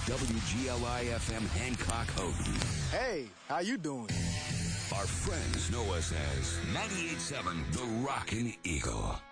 WGLI-FM Hancock Houghton. Hey, how you doing? Our friends know us as 98.7 The Rockin' Eagle.